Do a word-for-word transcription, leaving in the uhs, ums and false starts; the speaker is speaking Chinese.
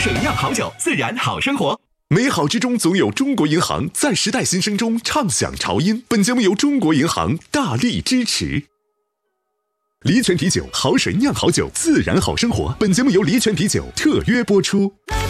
水酿好酒，自然好生活。 美好之中总有中国银行，在时代新生中唱响潮音。本节目由中国银行大力支持。梨泉啤酒，好水酿好酒，自然好生活。本节目由梨泉啤酒特约播出。